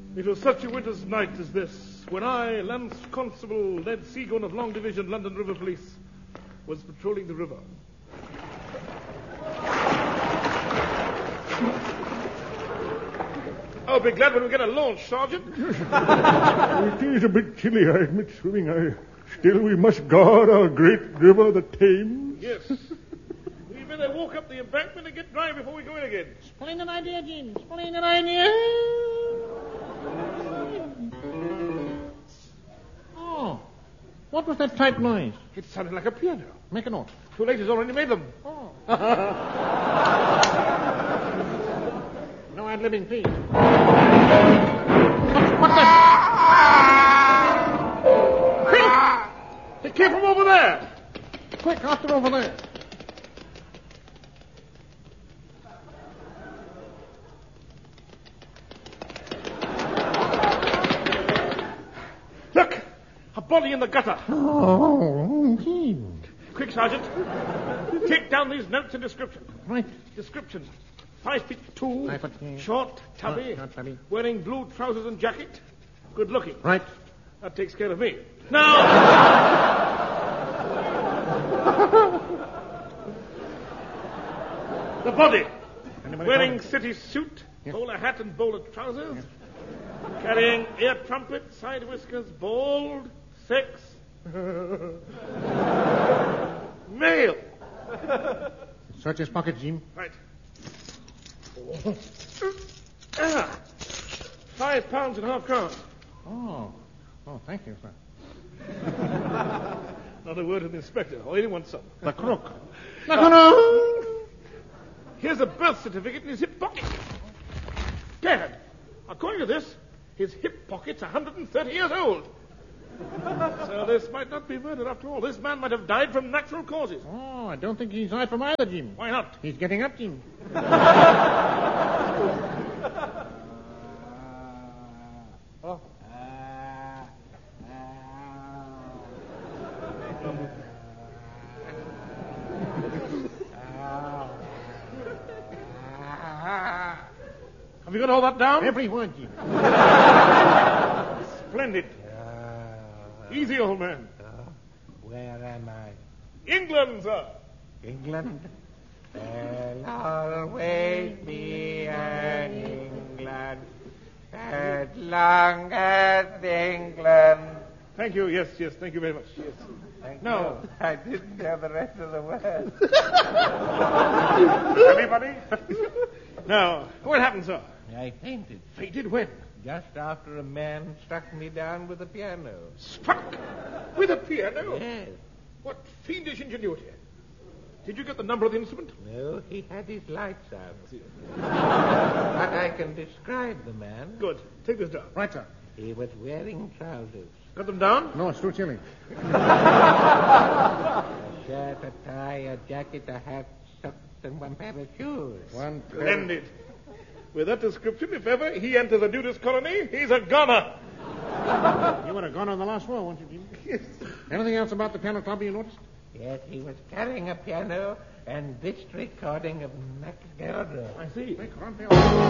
It was such a winter's night as this, when I, Lance Constable Ned Seagoon of Long Division, London River Police, was patrolling the river. I'll be glad when we get a launch, Sergeant. It is a bit chilly, I admit, swimming. Still, we must guard our great river, the Thames. Yes. We better walk up the embankment and get dry before we go in again. Splendid idea, Jim. Splendid idea. Oh, what was that tight noise? It sounded like a piano. Make a note. Too late, has already made them. Oh. No ad-libbing, please. What's that? Quick! It came from over there. Quick, after over there. Look! A body in the gutter. Oh, Jim. Quick, Sergeant. Take down these notes and description. Right. Description. 5'2", 5'2", short, tubby, short, tubby, wearing blue trousers and jacket, good looking. Right. That takes care of me. Now, the body, wearing city suit, Yes. bowler hat and bowler trousers, carrying ear trumpet, side whiskers, bald, sex, male. Search his pocket, Jim. Right. 5 pounds and half crowns. Oh, thank you, sir. Not a word to the inspector, or anyone some. The crook. No. Here's a birth certificate in his hip pocket. Dad, according to this, his hip pocket's 130 years old. So this might not be murder after all. This man might have died from natural causes. Oh, I don't think he's died from either, Jim. Why not? He's getting up, Jim. Have you got all that down? Every word, Jim. Splendid. Easy, old man. Where am I? England, sir. England? There'll always be an England as long as England. Thank you. Yes, thank you very much. Yes. Thank No. you. I didn't know the rest of the words. Anybody? Now, what happened, sir? I fainted Fainted when? just after a man struck me down with a piano. Struck with a piano? Yes. What fiendish ingenuity. Did you get the number of the instrument? No, he had his lights out. But I can describe the man. Good. Take this down. Right, sir. He was wearing trousers. Got them down? No, it's too chilly. A shirt, a tie, a jacket, a hat, socks, and one pair of shoes. One, Splendid. With that description, if ever he enters a nudist colony, he's a goner. You would have gone on the last row, wouldn't you, Jim? Yes. Anything else about the piano club you noticed? Yes, he was carrying a piano and this recording of Max Gerder. I see. Quick, run, Bill.